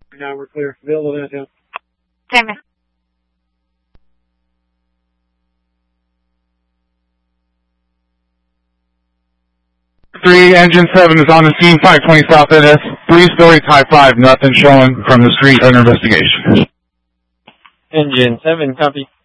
Now we're clear. Available downtown. Same. 3, Engine 7 is on the scene, 520 South NS, 3-story Type 5, nothing showing from the street under investigation. Engine 7, copy.